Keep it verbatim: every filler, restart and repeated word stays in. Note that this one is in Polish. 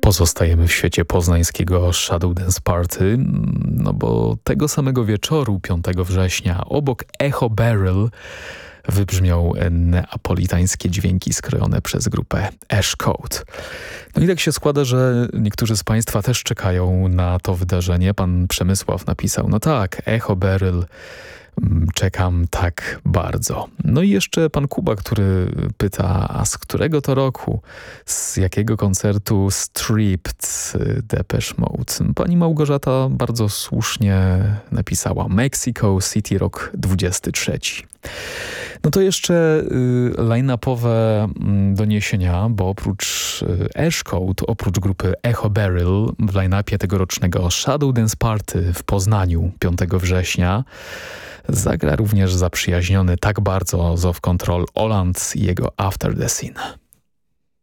Pozostajemy w świecie poznańskiego Shadow Dance Party, no bo tego samego wieczoru, piątego września, obok Echo Barrel wybrzmiał neapolitańskie dźwięki skrojone przez grupę Ash Code. No i tak się składa, że niektórzy z Państwa też czekają na to wydarzenie. Pan Przemysław napisał, no tak, Echo Barrel, czekam tak bardzo. No i jeszcze pan Kuba, który pyta, a z którego to roku, z jakiego koncertu Stripped Depeche Mode? Pani Małgorzata bardzo słusznie napisała Mexico City Rock dwudziesty trzeci. No to jeszcze y, line-upowe y, doniesienia, bo oprócz y, Ash Code, oprócz grupy Echo Barrel w line-upie tegorocznego Shadow Dance Party w Poznaniu piątego września zagra również zaprzyjaźniony tak bardzo z Off Control Oland i jego After the Scene.